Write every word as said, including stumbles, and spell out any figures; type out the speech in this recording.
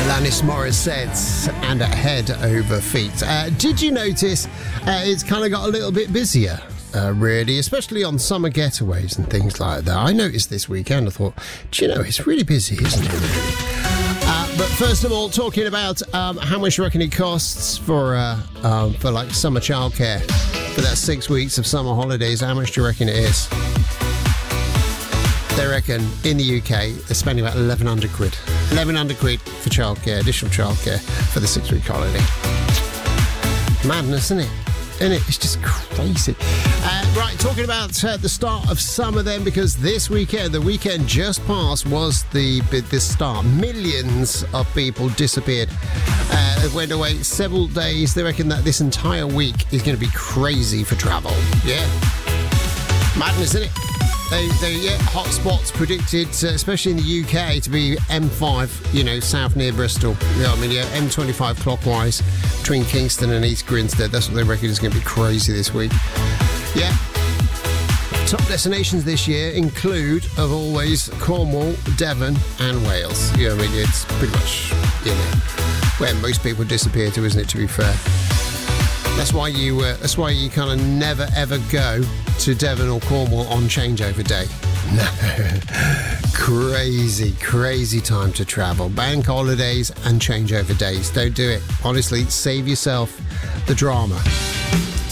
Alanis Morissette and Head Over Feet. Uh, did you notice uh, it's kind of got a little bit busier, uh, really, especially on summer getaways and things like that? I noticed this weekend, I thought, do you know, it's really busy, isn't it, really? Uh, but first of all, talking about um, how much you reckon it costs for, uh, um, for like summer childcare, for that six weeks of summer holidays, how much do you reckon it is? They reckon in the U K they're spending about eleven hundred quid. eleven hundred quid for childcare, additional childcare for the six week holiday. Madness, isn't it? Isn't it? It's just crazy. Uh, right, talking about uh, the start of summer then, because this weekend, the weekend just passed, was the the start. Millions of people disappeared. Uh, went away several days. They reckon that this entire week is going to be crazy for travel. Yeah. Madness, isn't it? They, they, yeah, hot spots predicted, uh, especially in the U K, to be M five, you know, south near Bristol. You know, I mean, yeah, M twenty-five clockwise between Kingston and East Grinstead. That's what they reckon is going to be crazy this week. Yeah. Top destinations this year include, of always, Cornwall, Devon and Wales. You know, I mean, it's pretty much, you know, where most people disappear to, isn't it, to be fair? That's why you uh, that's why you kind of never ever go to Devon or Cornwall on changeover day. No. Crazy, crazy time to travel. Bank holidays and changeover days. Don't do it. Honestly, save yourself the drama.